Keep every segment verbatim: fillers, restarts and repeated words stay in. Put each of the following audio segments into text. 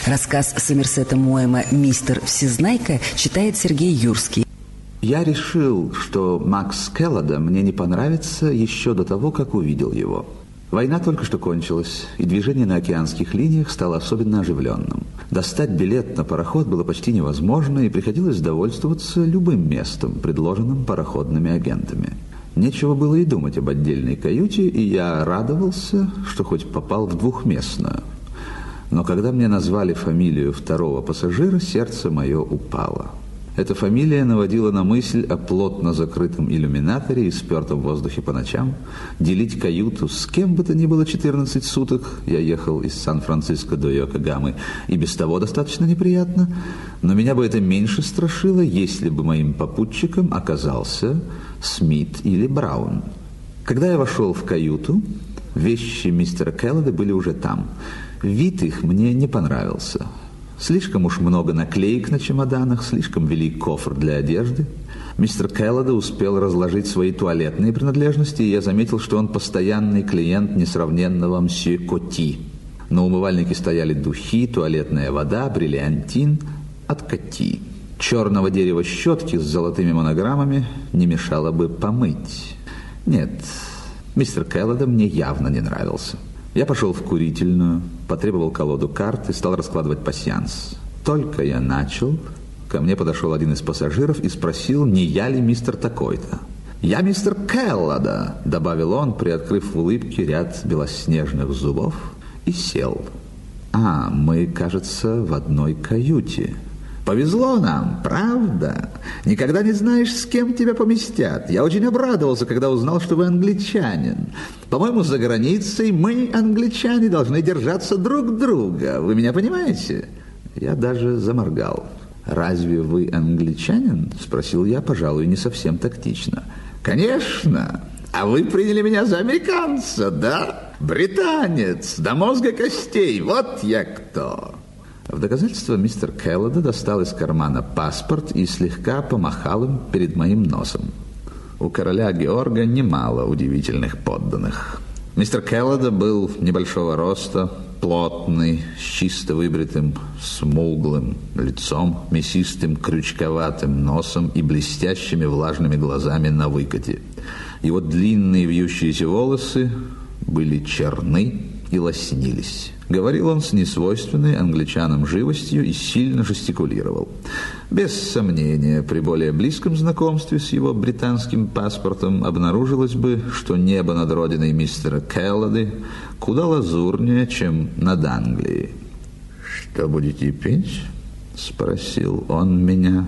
Рассказ Сомерсета Моэма «Мистер Всезнайка» читает Сергей Юрский. Я решил, что Макс Келлода мне не понравится еще до того, как увидел его. Война только что кончилась, и движение на океанских линиях стало особенно оживленным. Достать билет на пароход было почти невозможно, и приходилось довольствоваться любым местом, предложенным пароходными агентами. Нечего было и думать об отдельной каюте, и я радовался, что хоть попал в двухместную. Но когда мне назвали фамилию второго пассажира, сердце мое упало. Эта фамилия наводила на мысль о плотно закрытом иллюминаторе и спертом воздухе по ночам. Делить каюту с кем бы то ни было четырнадцать суток, я ехал из Сан-Франциско до Йокогамы, и без того достаточно неприятно, но меня бы это меньше страшило, если бы моим попутчиком оказался Смит или Браун. Когда я вошел в каюту, вещи мистера Келлода были уже там. Вид их мне не понравился. Слишком уж много наклеек на чемоданах, слишком велик кофр для одежды. Мистер Келлода успел разложить свои туалетные принадлежности, и я заметил, что он постоянный клиент несравненного мсье Коти. На умывальнике стояли духи, туалетная вода, бриллиантин от Коти. Черного дерева щетки с золотыми монограммами не мешало бы помыть. Нет, мистер Келлода мне явно не нравился. Я пошел в курительную, потребовал колоду карт и стал раскладывать пасьянс. Только я начал, ко мне подошел один из пассажиров и спросил, не я ли мистер такой-то. «Я мистер Келлода», — добавил он, приоткрыв в улыбке ряд белоснежных зубов, и сел. «А, мы, кажется, в одной каюте». «Повезло нам, правда? Никогда не знаешь, с кем тебя поместят. Я очень обрадовался, когда узнал, что вы англичанин. По-моему, за границей мы, англичане, должны держаться друг друга. Вы меня понимаете?» Я даже заморгал. «Разве вы англичанин?» — спросил я, пожалуй, не совсем тактично. «Конечно! А вы приняли меня за американца, да? Британец, до мозга костей. Вот я кто!» В доказательство мистер Келлода достал из кармана паспорт и слегка помахал им перед моим носом. У короля Георга немало удивительных подданных. Мистер Келлода был небольшого роста, плотный, с чисто выбритым, смуглым лицом, мясистым, крючковатым носом и блестящими влажными глазами на выкате. Его длинные вьющиеся волосы были черны и лоснились. Говорил он с несвойственной англичанам живостью и сильно жестикулировал. Без сомнения, при более близком знакомстве с его британским паспортом обнаружилось бы, что небо над родиной мистера Келлоды куда лазурнее, чем над Англией. «Что будете пить?» — спросил он меня.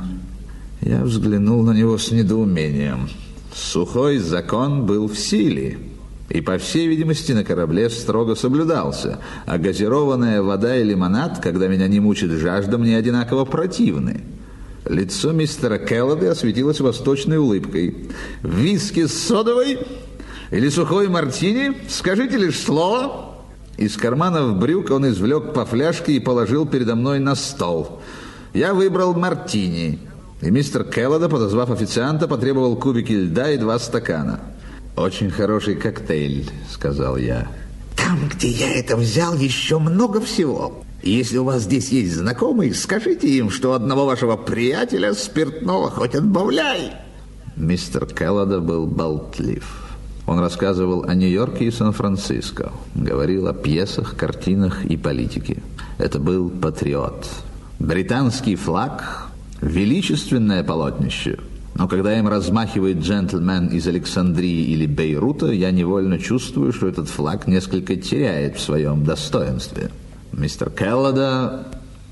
Я взглянул на него с недоумением. Сухой закон был в силе и, по всей видимости, на корабле строго соблюдался, а газированная вода и лимонад, когда меня не мучит жажда, мне одинаково противны. Лицо мистера Келлода осветилось восточной улыбкой. «Виски с содовой или сухой мартини? Скажите лишь слово». Из карманов брюк он извлек по фляжке и положил передо мной на стол. Я выбрал мартини, и мистер Келлода, подозвав официанта, потребовал кубики льда и два стакана. «Очень хороший коктейль», — сказал я. «Там, где я это взял, еще много всего. Если у вас здесь есть знакомые, скажите им, что у одного вашего приятеля спиртного хоть отбавляй». Мистер Келлода был болтлив. Он рассказывал о Нью-Йорке и Сан-Франциско, говорил о пьесах, картинах и политике. Это был патриот. Британский флаг — величественное полотнище. Но когда им размахивает джентльмен из Александрии или Бейрута, я невольно чувствую, что этот флаг несколько теряет в своем достоинстве. Мистер Келлода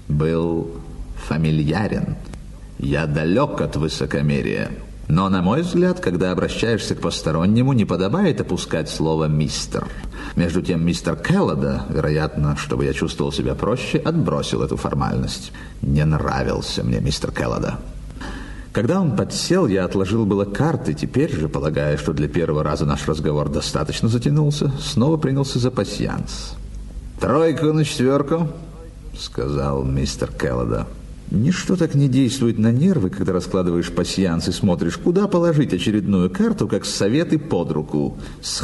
был фамильярен. Я далек от высокомерия. Но, на мой взгляд, когда обращаешься к постороннему, не подобает опускать слово «мистер». Между тем, мистер Келлода, вероятно, чтобы я чувствовал себя проще, отбросил эту формальность. Не нравился мне мистер Келлода. Когда он подсел, я отложил было карты, теперь же, полагая, что для первого раза наш разговор достаточно затянулся, снова принялся за пасьянс. «Тройку на четверку», — сказал мистер Келлода. Ничто так не действует на нервы, когда раскладываешь пасьянс и смотришь, куда положить очередную карту, как советы под руку.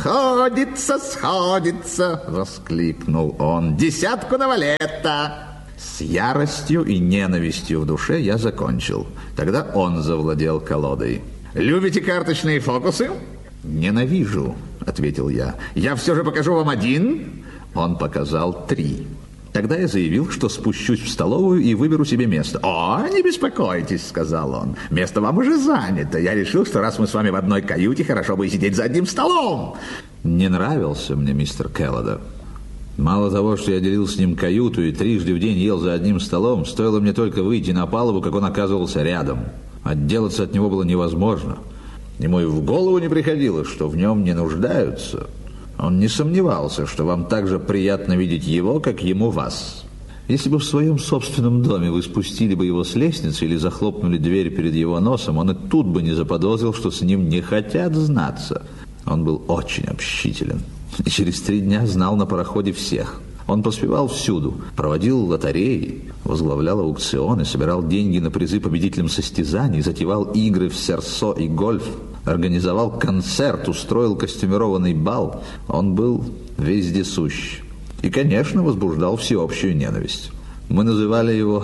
«Сходится, сходится!» — воскликнул он. «Десятку на валета! С яростью и ненавистью в душе я закончил. Тогда он завладел колодой. «Любите карточные фокусы?» «Ненавижу», — ответил я. «Я все же покажу вам один». Он показал три. Тогда я заявил, что спущусь в столовую и выберу себе место. «О, не беспокойтесь», — сказал он. «Место вам уже занято. Я решил, что раз мы с вами в одной каюте, хорошо бы и сидеть за одним столом». Не нравился мне мистер Келлода. Мало того, что я делил с ним каюту и трижды в день ел за одним столом, стоило мне только выйти на палубу, как он оказывался рядом. Отделаться от него было невозможно. Ему и в голову не приходило, что в нем не нуждаются. Он не сомневался, что вам так же приятно видеть его, как ему вас. Если бы в своем собственном доме вы спустили бы его с лестницы или захлопнули дверь перед его носом, он и тут бы не заподозрил, что с ним не хотят знаться. Он был очень общителен. И через три дня знал на пароходе всех. Он поспевал всюду, проводил лотереи, возглавлял аукционы, собирал деньги на призы победителям состязаний, затевал игры в серсо и гольф, организовал концерт, устроил костюмированный бал. Он был вездесущ. И, конечно, возбуждал всеобщую ненависть. Мы называли его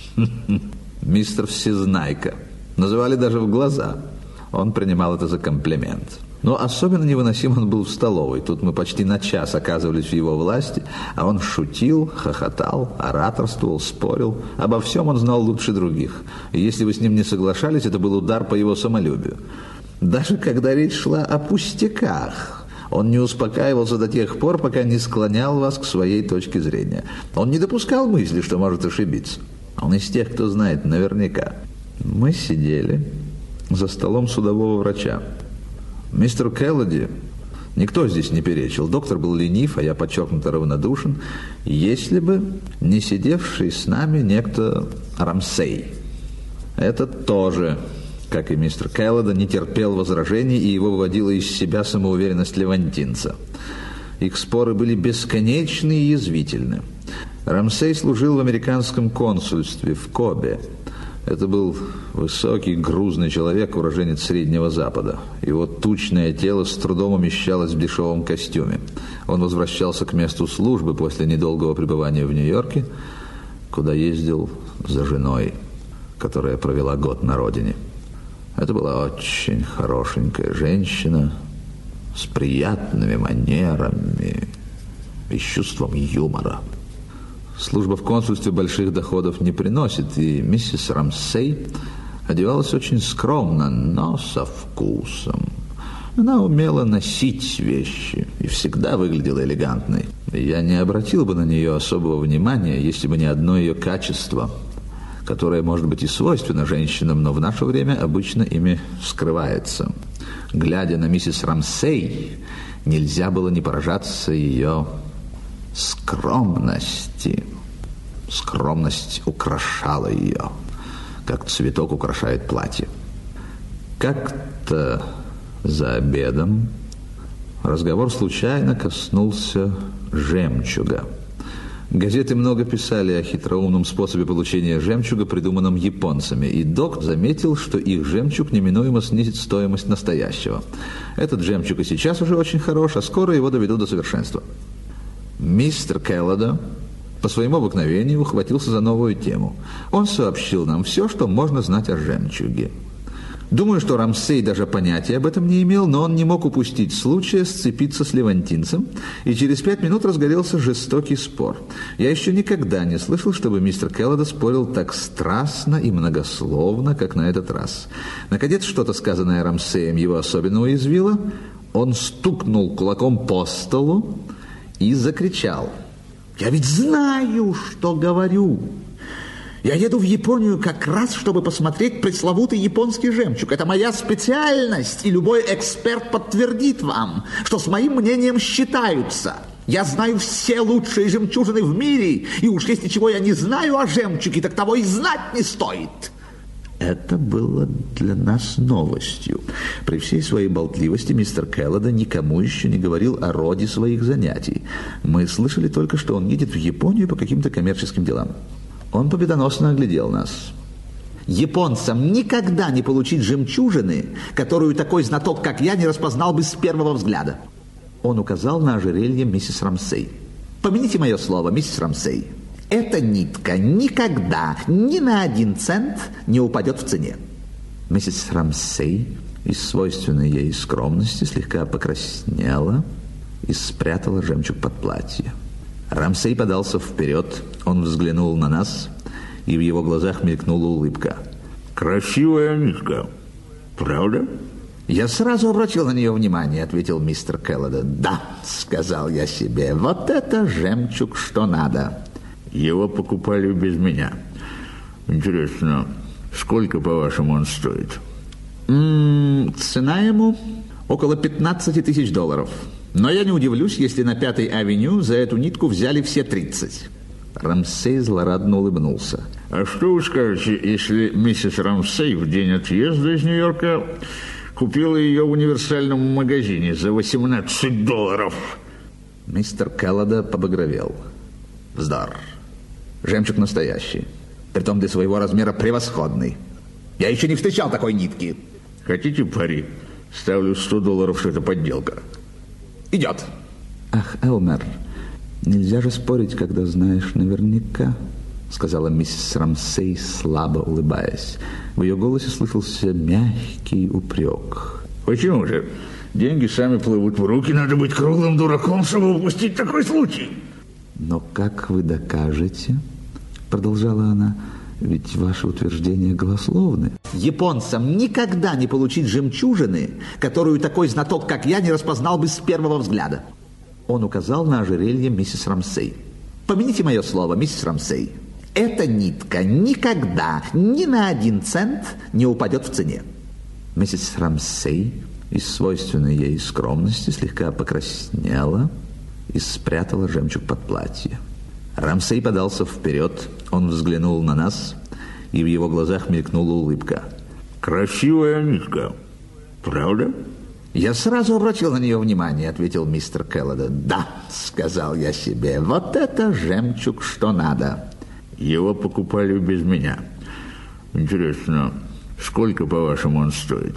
мистер Всезнайка. Называли даже в глаза. Он принимал это за комплимент. Но особенно невыносим он был в столовой. Тут мы почти на час оказывались в его власти, а он шутил, хохотал, ораторствовал, спорил. Обо всем он знал лучше других. И если вы с ним не соглашались, это был удар по его самолюбию. Даже когда речь шла о пустяках, он не успокаивался до тех пор, пока не склонял вас к своей точке зрения. Он не допускал мысли, что может ошибиться. Он из тех, кто знает наверняка. Мы сидели за столом судового врача. Мистеру Келлоди никто здесь не перечил. Доктор был ленив, а я подчеркнуто равнодушен. Если бы не сидевший с нами некто Рамсей. Этот тоже, как и мистер Келлода, не терпел возражений, и его выводила из себя самоуверенность левантинца. Их споры были бесконечны и язвительны. Рамсей служил в американском консульстве в Кобе. Это был высокий, грузный человек, уроженец Среднего Запада. Его тучное тело с трудом умещалось в дешевом костюме. Он возвращался к месту службы после недолгого пребывания в Нью-Йорке, куда ездил за женой, которая провела год на родине. Это была очень хорошенькая женщина с приятными манерами и чувством юмора. Служба в консульстве больших доходов не приносит, и миссис Рамсей одевалась очень скромно, но со вкусом. Она умела носить вещи и всегда выглядела элегантной. Я не обратил бы на нее особого внимания, если бы не одно ее качество, которое может быть и свойственно женщинам, но в наше время обычно ими скрывается. Глядя на миссис Рамсей, нельзя было не поражаться ее скромности. Скромность украшала ее, как цветок украшает платье. Как-то за обедом разговор случайно коснулся жемчуга. Газеты много писали о хитроумном способе получения жемчуга, придуманном японцами, и доктор заметил, что их жемчуг неминуемо снизит стоимость настоящего. Этот жемчуг и сейчас уже очень хорош, а скоро его доведут до совершенства. Мистер Келлода по своему обыкновению ухватился за новую тему. Он сообщил нам все, что можно знать о жемчуге. Думаю, что Рамсей даже понятия об этом не имел, но он не мог упустить случая сцепиться с левантинцем, и через пять минут разгорелся жестокий спор. Я еще никогда не слышал, чтобы мистер Келлода спорил так страстно и многословно, как на этот раз. Наконец, что-то, сказанное Рамсеем, его особенно уязвило. Он стукнул кулаком по столу и закричал: «Я ведь знаю, что говорю! Я еду в Японию как раз, чтобы посмотреть пресловутый японский жемчуг. Это моя специальность, и любой эксперт подтвердит вам, что с моим мнением считаются. Я знаю все лучшие жемчужины в мире, и уж если чего я не знаю о жемчуге, так того и знать не стоит». Это было для нас новостью. При всей своей болтливости мистер Келлода никому еще не говорил о роде своих занятий. Мы слышали только, что он едет в Японию по каким-то коммерческим делам. Он победоносно оглядел нас. «Японцам никогда не получить жемчужины, которую такой знаток, как я, не распознал бы с первого взгляда». Он указал на ожерелье миссис Рамсей. «Помяните мое слово, миссис Рамсей. Эта нитка никогда ни на один цент не упадет в цене. Миссис Рамсей из свойственной ей скромности слегка покраснела и спрятала жемчуг под платье. Рамсей подался вперед, он взглянул на нас, и в его глазах мелькнула улыбка. «Красивая нитка, правда?» «Я сразу обратил на нее внимание», — ответил мистер Келлоден. «Да», — сказал я себе, — «вот это жемчуг, что надо». «Его покупали без меня. Интересно, сколько, по-вашему, он стоит?» М-м, «Цена ему около пятнадцати тысяч долларов. Но я не удивлюсь, если на Пятой авеню за эту нитку взяли все тридцать». Рамсей злорадно улыбнулся. «А что вы скажете, если миссис Рамсей в день отъезда из Нью-Йорка купила ее в универсальном магазине за восемнадцать долларов?» Мистер Келлоден побагровел. «Вздор. Жемчуг настоящий. Притом для своего размера превосходный. Я еще не встречал такой нитки». «Хотите пари? Ставлю сто долларов, что это подделка». «Идет». «Ах, Элмер, нельзя же спорить, когда знаешь наверняка», — сказала миссис Рамсей, слабо улыбаясь. В ее голосе слышался мягкий упрек. «Почему же? Деньги сами плывут в руки, надо быть круглым дураком, чтобы упустить такой случай». «Но как вы докажете?» — продолжала она. «Ведь ваши утверждения голословны». «Японцам никогда не получить жемчужины, которую такой знаток, как я, не распознал бы с первого взгляда». Он указал на ожерелье миссис Рамсей. «Помяните мое слово, миссис Рамсей. Эта нитка никогда ни на один цент не упадет в цене». Миссис Рамсей из свойственной ей скромности слегка покраснела и спрятала жемчуг под платье. Рамсей подался вперед, он взглянул на нас, и в его глазах мелькнула улыбка. «Красивая нитка, правда?» «Я сразу обратил на нее внимание», — ответил мистер Келлоден. «Да», — сказал я себе, — «вот это жемчуг, что надо». «Его покупали без меня. Интересно, сколько, по-вашему, он стоит?»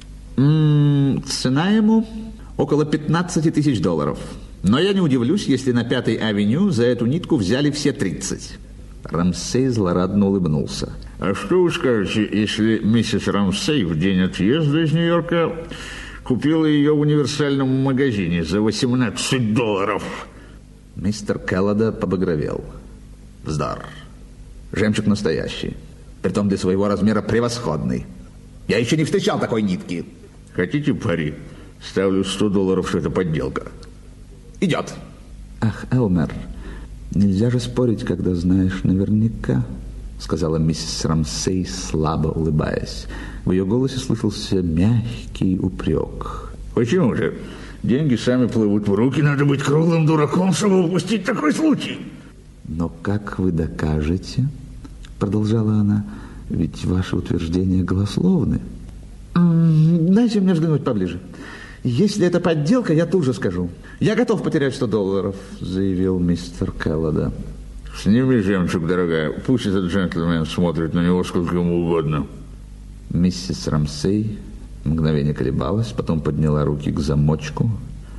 М-м, «Цена ему около пятнадцати тысяч долларов. Но я не удивлюсь, если на Пятой авеню за эту нитку взяли все тридцать». Рамсей злорадно улыбнулся. «А что вы скажете, если миссис Рамсей в день отъезда из Нью-Йорка купила ее в универсальном магазине за восемнадцать долларов?» Мистер Келлоден побагровел. «Вздор. Жемчуг настоящий. Притом для своего размера превосходный. Я еще не встречал такой нитки». «Хотите пари? Ставлю сто долларов, что это подделка». «Идет». «Ах, Элмер, нельзя же спорить, когда знаешь наверняка», — сказала миссис Рамсей, слабо улыбаясь. В ее голосе слышался мягкий упрек. «Почему же? Деньги сами плывут в руки, надо быть круглым дураком, чтобы упустить такой случай». «Но как вы докажете?» — продолжала она. «Ведь ваши утверждения голословны». М-м, «Дайте мне взглянуть поближе. Если это подделка, я тут же скажу. Я готов потерять сто долларов», — заявил мистер Келлоден. «Сними жемчуг, дорогая. Пусть этот джентльмен смотрит на него сколько ему угодно». Миссис Рамсей мгновение колебалась, потом подняла руки к замочку.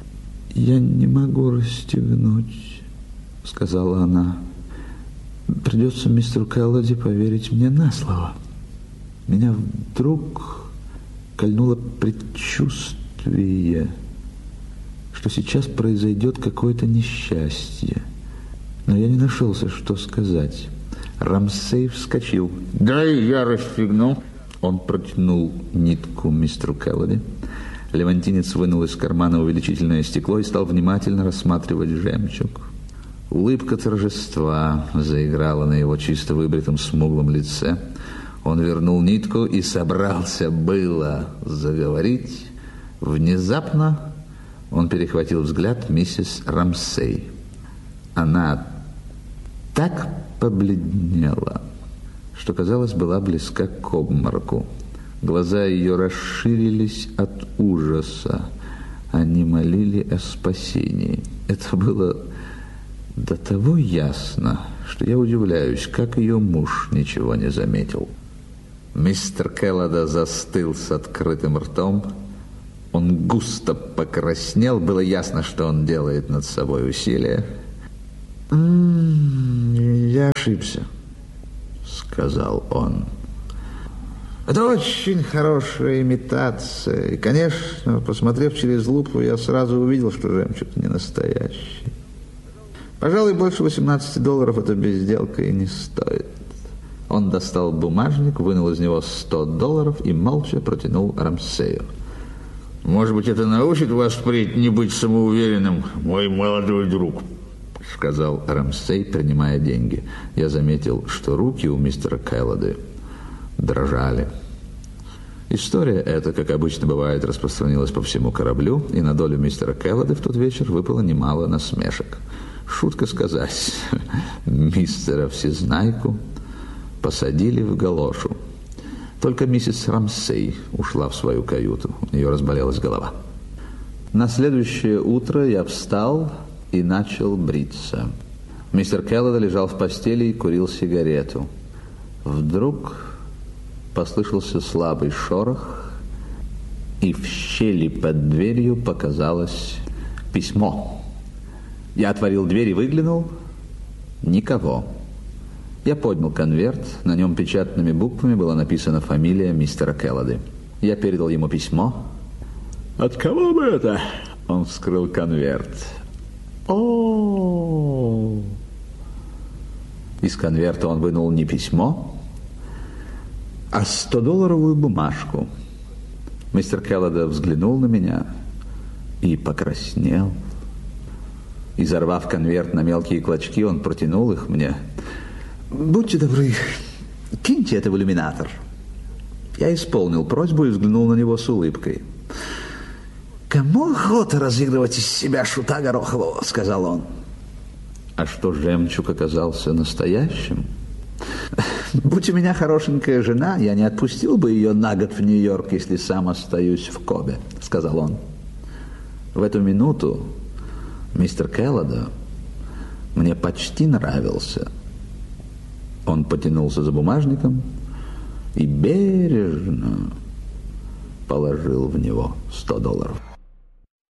«Я не могу расстегнуть», — сказала она. «Придется мистеру Келлоди поверить мне на слово». Меня вдруг кольнуло предчувствие, что сейчас произойдет какое-то несчастье. Но я не нашелся, что сказать. Рамсей вскочил. «Дай я расстегну». Он протянул нитку мистеру Келлоди. Левантинец вынул из кармана увеличительное стекло и стал внимательно рассматривать жемчуг. Улыбка торжества заиграла на его чисто выбритом смуглом лице. Он вернул нитку и собрался было заговорить. Внезапно он перехватил взгляд миссис Рамсей. Она так побледнела, что, казалось, была близка к обмороку. Глаза ее расширились от ужаса. Они молили о спасении. Это было до того ясно, что я удивляюсь, как ее муж ничего не заметил. Мистер Келлоден застыл с открытым ртом. Он густо покраснел. Было ясно, что он делает над собой усилие. М-м, «Я ошибся», — сказал он. «Это очень хорошая имитация. И, конечно, посмотрев через лупу, я сразу увидел, что жемчуг не настоящий. Пожалуй, больше восемнадцати долларов эта безделка и не стоит». Он достал бумажник, вынул из него сто долларов и молча протянул Рамсею. «Может быть, это научит вас впредь не быть самоуверенным, мой молодой друг», — сказал Рамсей, принимая деньги. Я заметил, что руки у мистера Келлода дрожали. История эта, как обычно бывает, распространилась по всему кораблю, и на долю мистера Келлода в тот вечер выпало немало насмешек. Шутка сказать, мистера Всезнайку посадили в галошу. Только миссис Рамсей ушла в свою каюту. У нее разболелась голова. На следующее утро я встал и начал бриться. Мистер Келлод лежал в постели и курил сигарету. Вдруг послышался слабый шорох, и в щели под дверью показалось письмо. Я отворил дверь и выглянул. Никого. Я поднял конверт, на нем печатными буквами была написана фамилия мистера Келлода. Я передал ему письмо. «От кого бы это?» Он вскрыл конверт. О! Из конверта он вынул не письмо, а стодолларовую бумажку. Мистер Келлода взглянул на меня и покраснел. Изорвав конверт на мелкие клочки, он протянул их мне. «Будьте добры, киньте это в иллюминатор». Я исполнил просьбу и взглянул на него с улыбкой. «Кому охота разыгрывать из себя шута Горохового?» — сказал он. «А что, жемчуг оказался настоящим? Будь у меня хорошенькая жена, я не отпустил бы ее на год в Нью-Йорк, если сам остаюсь в Кобе», — сказал он. В эту минуту мистер Келлода мне почти нравился. Он потянулся за бумажником и бережно положил в него сто долларов.